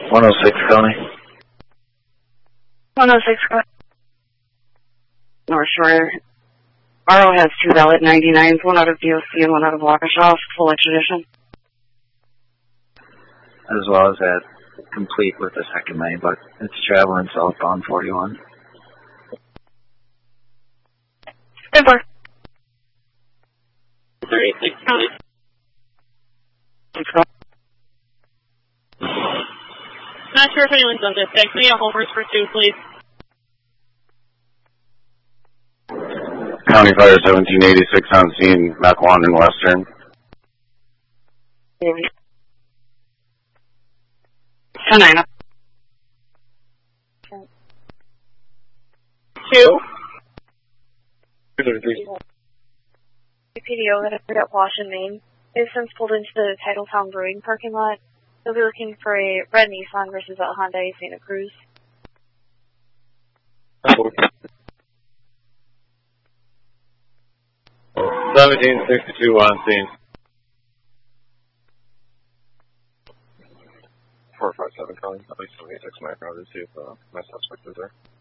106 County. 106 North Shore. RO has 2 valid 99s, 1 out of DOC and 1 out of Waukesha, full extradition. As well as that, complete with the second lane, but it's traveling southbound 41. Simple. 36 County. Not sure if anyone's on this deck. Can we get homers for 2, please? County Fire 1786 on scene, Mach 1 in Western. 10-9. 2. PDO that appeared at Wash in Maine is since pulled into the Titletown Brewing parking lot. They'll be looking for a red Nissan versus a Hyundai Santa Cruz. 1762 on scene. 457 calling, at least 76 micro to see if my suspect is there.